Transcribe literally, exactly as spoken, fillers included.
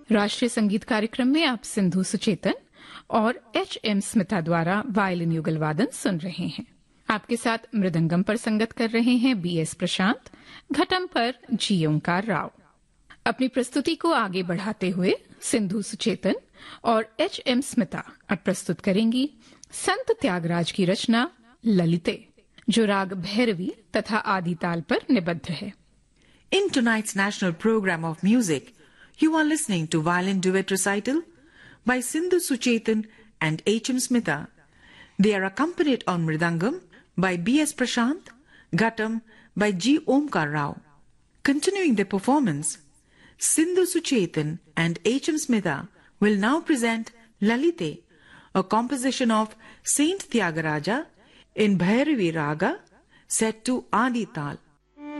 राष्ट्रीय संगीत कार्यक्रम में आप सिंधु सुचेतन और एच एम स्मिता द्वारा वायलिन युगल वादन सुन रहे हैं। आपके साथ मृदंगम पर संगत कर रहे हैं बी एस प्रशांत, घटम पर जी ओंकार राव। अपनी प्रस्तुति को आगे बढ़ाते हुए सिंधु सुचेतन और एच एम स्मिता अब प्रस्तुत करेंगी संत त्यागराज की रचना ललिते, जो राग भैरवी तथा आदि ताल पर निबद्ध है। In tonight's national program of music, you are listening to violin duet recital by Sindhu Suchetan and H M Smita. They are accompanied on mridangam by B S Prashant, ghatam by G Omkar Rao. Continuing their performance, Sindhu Suchetan and H M Smita will now present Lalite, a composition of Saint Tyagaraja in Bhairavi Raga set to Adi Tal.